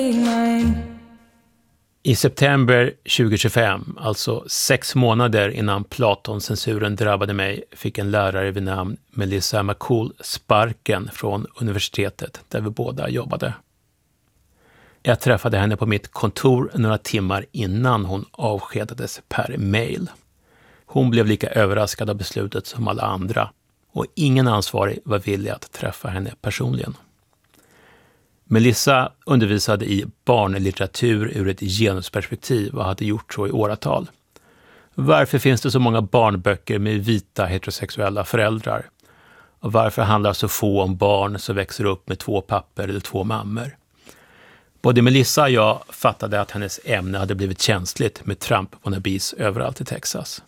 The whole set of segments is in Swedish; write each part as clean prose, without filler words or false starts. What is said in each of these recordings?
I september 2025, alltså 6 månader innan Platon-censuren drabbade mig, fick en lärare vid namn Melissa McCool sparken från universitetet där vi båda jobbade. Jag träffade henne på mitt kontor några timmar innan hon avskedades per mail. Hon blev lika överraskad av beslutet som alla andra och ingen ansvarig var villig att träffa henne personligen. Melissa undervisade i barnlitteratur ur ett genusperspektiv och hade gjort så i åratal. Varför finns det så många barnböcker med vita heterosexuella föräldrar? Och varför handlar så få om barn som växer upp med 2 pappor eller 2 mammor? Både Melissa och jag fattade att hennes ämne hade blivit känsligt med Trump-wannabes överallt i Texas.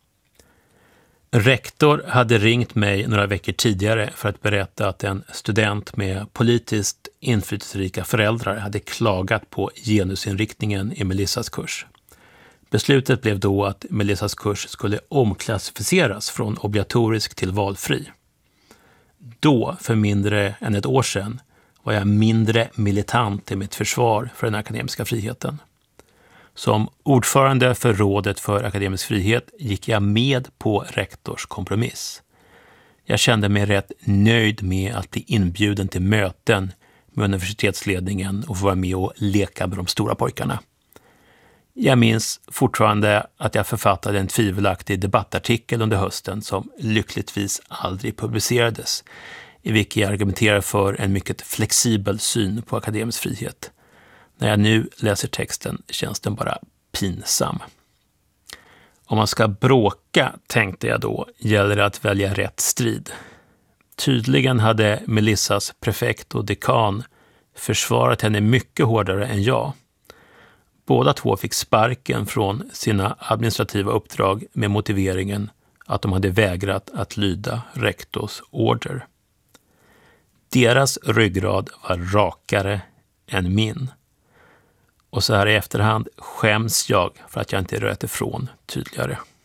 Rektor hade ringt mig några veckor tidigare för att berätta att en student med politiskt inflytelserika föräldrar hade klagat på genusinriktningen i Melissas kurs. Beslutet blev då att Melissas kurs skulle omklassificeras från obligatorisk till valfri. Då, för mindre än ett år sedan, var jag mindre militant i mitt försvar för den akademiska friheten. Som ordförande för Rådet för akademisk frihet gick jag med på rektors kompromiss. Jag kände mig rätt nöjd med att bli inbjuden till möten med universitetsledningen och få vara med och leka med de stora pojkarna. Jag minns fortfarande att jag författade en tvivelaktig debattartikel under hösten som lyckligtvis aldrig publicerades, i vilken jag argumenterar för en mycket flexibel syn på akademisk frihet. När jag nu läser texten känns den bara pinsam. Om man ska bråka, tänkte jag då, gäller det att välja rätt strid. Tydligen hade Melissas prefekt och dekan försvarat henne mycket hårdare än jag. Båda två fick sparken från sina administrativa uppdrag med motiveringen att de hade vägrat att lyda rektors order. Deras ryggrad var rakare än min. Och så här i efterhand skäms jag för att jag inte röt ifrån tydligare.